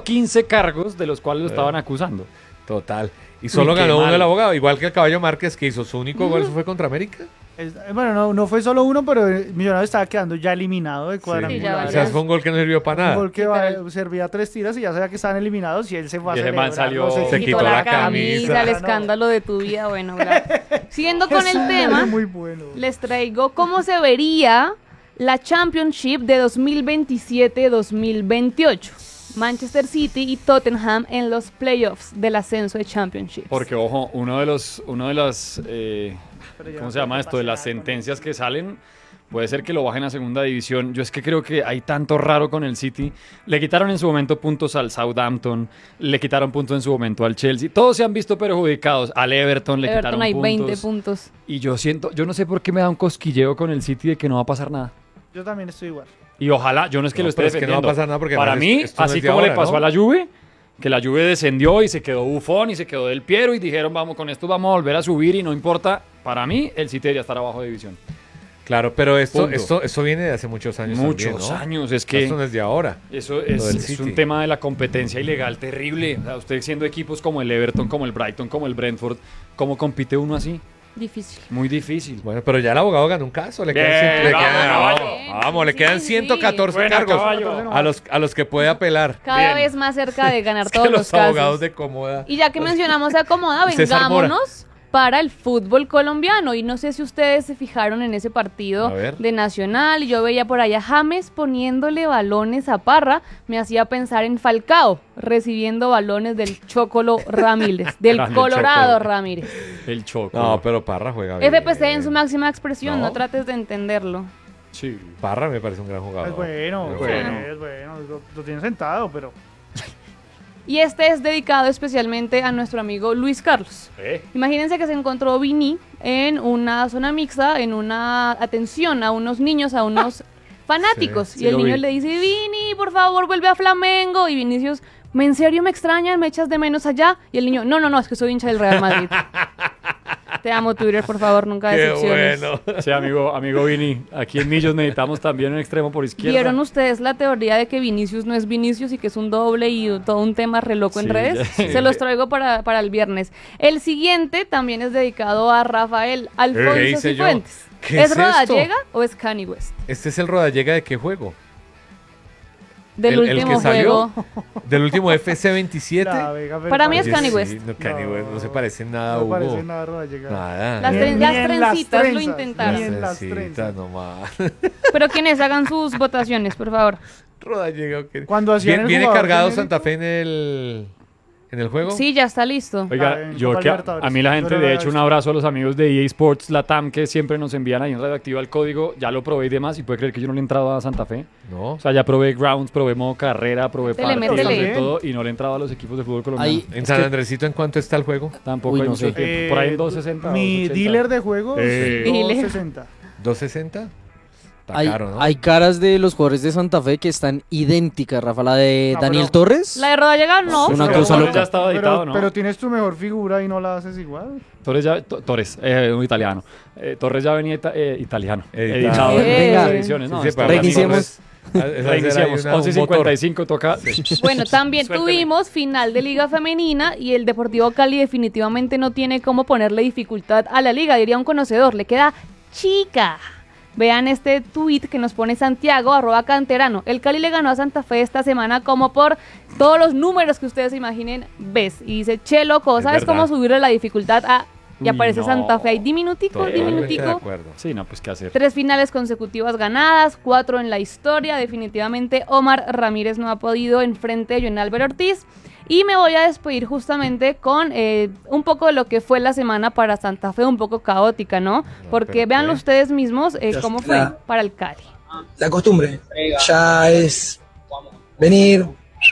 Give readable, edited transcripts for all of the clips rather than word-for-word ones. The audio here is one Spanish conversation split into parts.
15 cargos de los cuales lo estaban acusando. Total. Y solo ganó uno el abogado, igual que el Caballo Márquez, que hizo su único gol, fue contra América. Bueno, no fue solo uno, pero Millonarios estaba quedando ya eliminado de cuadrangular. O sea, fue un gol que no sirvió para nada. Un gol que servía 3 tiras y ya sabía que estaban eliminados y él se fue a celebrar. Salió, se quitó la camisa. El escándalo de tu vida, bueno, siguiendo con el tema, muy bueno. les traigo cómo se vería la Championship de 2027-2028. Manchester City y Tottenham en los playoffs del ascenso de Championship. Porque, ojo, uno de las ¿cómo se llama esto? De las sentencias que salen, puede ser que lo bajen a segunda división. Yo es que creo que hay tanto raro con el City. Le quitaron en su momento puntos al Southampton, le quitaron puntos en su momento al Chelsea. Todos se han visto perjudicados. Al Everton le quitaron hay puntos. 20 puntos. Y yo no sé por qué me da un cosquilleo con el City de que no va a pasar nada. Yo también estoy igual. Y ojalá, yo no es que lo esté defendiendo. Es que no va a pasar nada porque para mí, así como le pasó a la Juve, que la Juve descendió y se quedó Buffon y se quedó Del Piero y dijeron, con esto vamos a volver a subir y no importa. Para mí, el City debería estar abajo de división. Claro, pero esto viene de hace muchos años. Muchos años, es que... Esto no es de ahora. Eso es un tema de la competencia ilegal terrible. O sea, usted siendo equipos como el Everton, como el Brighton, como el Brentford, ¿cómo compite uno así? Difícil. Muy difícil. Bueno, pero ya el abogado ganó un caso. Le quedan 114 cargos a los que puede apelar. Cada vez más cerca de ganar todos los casos. Abogados de Comoda. Y ya que mencionamos a Comoda, vengámonos para el fútbol colombiano. Y no sé si ustedes se fijaron en ese partido de Nacional. Yo veía por allá James poniéndole balones a Parra. Me hacía pensar en Falcao recibiendo balones del Chocolo Ramírez, del Colorado Ramírez. El Choco. No, pero Parra juega bien. FPC en su máxima expresión, no trates de entenderlo. Sí. Parra me parece un gran jugador. Es bueno. Lo tiene sentado, pero... Y este es dedicado especialmente a nuestro amigo Luis Carlos. Imagínense que se encontró Vini en una zona mixta, en una atención a unos niños, a unos fanáticos. Y el niño le dice, Vini, por favor, vuelve a Flamengo. Y Vinicius, ¿en serio me extrañan? ¿Me echas de menos allá? Y el niño, no, es que soy hincha del Real Madrid. Te amo, Twitter, por favor, nunca decepciones. Qué bueno. Sí, amigo Vini, aquí en Millos necesitamos también un extremo por izquierda. ¿Vieron ustedes la teoría de que Vinicius no es Vinicius y que es un doble y todo un tema re loco en redes? Se los traigo para el viernes. El siguiente también es dedicado a Rafael Alfonso Cifuentes. ¿Es Rodallega o es Kanye West? ¿Este es el Rodallega de qué juego? Del último juego. ¿Del último FC27? Para mí es Kanye West. Kanye West no se parece en nada a Hugo. No parece nada a Rodallega. Nada. Las trencitas lo intentaron. Las trencitas nomás. Pero quienes hagan sus votaciones, por favor. Rodallega, ok. Cuando hacían ¿Viene cargado Santa Fe en el juego? Sí, ya está listo. Oiga, a mí la gente, de hecho, un abrazo a los amigos de EA Sports Latam que siempre nos envían ahí en Radioactiva el código. Ya lo probé y demás. ¿Y puede creer que yo no le he entrado a Santa Fe? No. O sea, ya probé Grounds, probé modo carrera, probé partidos métele. de todo y no le he entrado a los equipos de fútbol colombiano. ¿En San Andresito en cuánto está el juego? Tampoco hay mucho tiempo. Por ahí en 260. Mi dealer de juegos, 260. ¿260? Está caro, ¿no? Hay caras de los jugadores de Santa Fe que están idénticas, Rafa. La de Daniel Torres. La de Rodallega no. Una cosa loca. Ya estaba editado, ¿no? Pero tienes tu mejor figura y no la haces igual. Torres, un italiano. Torres ya venía italiano. Editado. Venga. Ediciones, ¿no? Reiniciemos. Reiniciamos. 11:55 toca. Bueno, también tuvimos final de Liga Femenina y el Deportivo Cali definitivamente no tiene cómo ponerle dificultad a la liga, diría un conocedor. Le queda chica. Vean este tweet que nos pone Santiago, @canterano. El Cali le ganó a Santa Fe esta semana como por todos los números que ustedes se imaginen, ves. Y dice, che, loco, ¿sabes cómo subirle la dificultad a...? Y aparece Santa Fe ahí diminutico. De acuerdo. Sí, no, pues qué hacer. 3 finales consecutivas ganadas, 4 en la historia. Definitivamente Omar Ramírez no ha podido enfrente de John Álvaro Ortiz. Y me voy a despedir justamente con un poco de lo que fue la semana para Santa Fe, un poco caótica, ¿no? Porque véanlo ustedes mismos cómo fue para el Cali. La costumbre ya es venir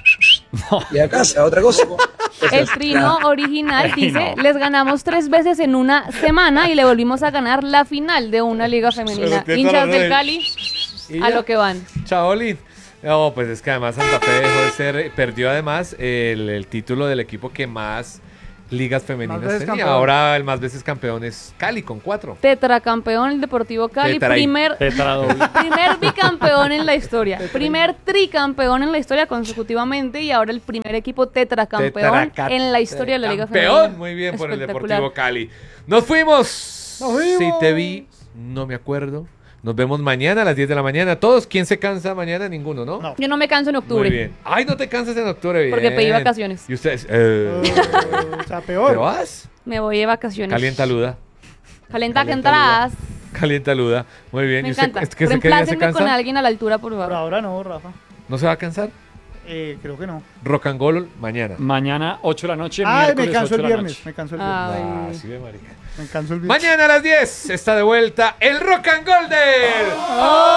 y a casa, otra cosa. El trino original dice, les ganamos 3 veces en una semana y le volvimos a ganar la final de una liga femenina. Hinchas del Cali, a lo que van. Chaolín. No, pues es que además Santa Fe dejó de ser, perdió además el título del equipo que más ligas femeninas Más veces tenía. campeón. Ahora el más veces campeón es Cali con 4. Tetracampeón el Deportivo Cali, Tetra ahí. primer bicampeón en la historia, primer tricampeón en la historia consecutivamente y ahora el primer equipo tetracampeón en la historia de la Liga Femenina. Campeón, muy bien por el Espectacular. Deportivo Cali. Nos fuimos. Nos fuimos. Si te vi, no me acuerdo. Nos vemos mañana a las 10 de la mañana. Todos, ¿quién se cansa mañana? Ninguno, ¿no? No. Yo no me canso en octubre. Muy bien. Ay, no te cansas en octubre, bien. Porque pedí vacaciones. ¿Y ustedes? O sea, ¿Te peor. vas? Me voy de vacaciones. Calienta luda. Calienta que Calienta entras. Calienta luda. Muy bien. Me ¿Y usted encanta. qué día se Reemplácenme con cansa? alguien a la altura, por Por favor. ahora no, Rafa. ¿No se va a cansar? Creo que no. Rock and Roll mañana. Mañana, 8 de la noche, Ay, miércoles, me canso 8 el de la viernes. noche. Me canso el viernes. Ay. Sí, ve, marica. Me canso el viernes. Mañana a las 10 está de vuelta el Rock and Golden.